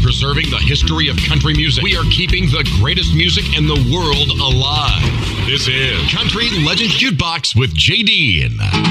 preserving the history of country music. We are keeping the greatest music in the world alive. This is Country Legends Jukebox with JD.